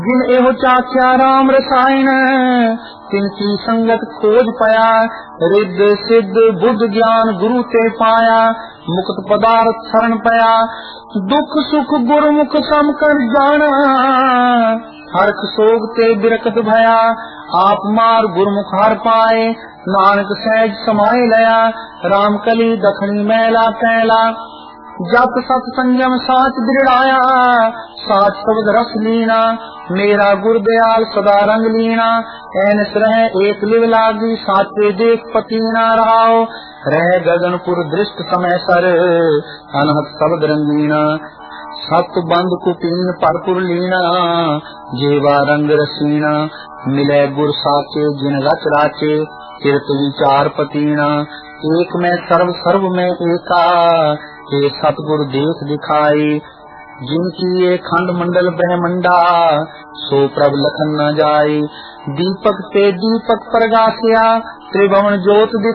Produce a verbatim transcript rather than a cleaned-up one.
जिन एहो चाख्या राम रसायन, तिनकी संगत खोज पाया। रिद्ध सिद्ध बुद्ध ज्ञान गुरु ते पाया, मुक्त पदार्थ शरण पाया। दुख सुख गुरुमुख सम कर जाना, हरख सोग ते बिरकत भया। आप मार गुरुमुख हर पाए, नानक सहज समाए लया। राम कली दखनी मैला पैला, जप सत संयम साच दृढ़ाया। साच शब्द रस लीना, मेरा गुर दयाल सदा रंग लीना। ऐनस रह एक लिव लागी, साचे देख पतीना रहाओ। रह गगनपुर दृष्ट समय सर, अनहत शब्द रंगीना। सत बंद कुपीन परपुर लीना, जेवा रंग रसीना। मिले गुर साचे जिन रच राचे, तीर्थ विचार पतीना। एक में सर्व सर्व में एका, हे सतगुरु देख दिखाई। जिनकी ये खंड मंडल ब्रह्मंडा, सो प्रभ लखन न जाई। दीपक ते दीपक प्रगासिया, त्रिभुवन ज्योत